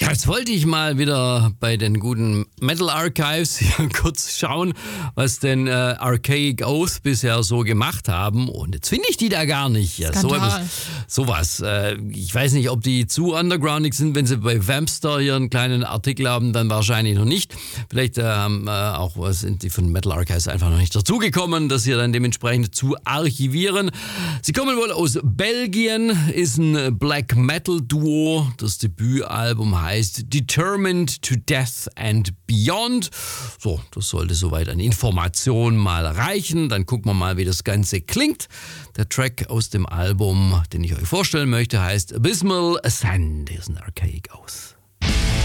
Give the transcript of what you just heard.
Jetzt wollte ich mal wieder bei den guten Metal Archives hier kurz schauen, was denn Archaic Oath bisher so gemacht haben. Und jetzt finde ich die da gar nicht. Ja, sowas. Ich weiß nicht, ob die zu undergroundig sind. Wenn sie bei Vampster hier einen kleinen Artikel haben, dann wahrscheinlich noch nicht. Vielleicht sind die von Metal Archives einfach noch nicht dazugekommen, das hier dann dementsprechend zu archivieren. Sie kommen wohl aus Belgien, ist ein Black Metal Duo. Das Debütalbum heißt Determined to Death and Beyond. So, das sollte soweit an Informationen mal reichen. Dann gucken wir mal, wie das Ganze klingt. Der Track aus dem Album, den ich euch vorstellen möchte, heißt Abysmal Ascend. Hier ist ein Archaic Oath.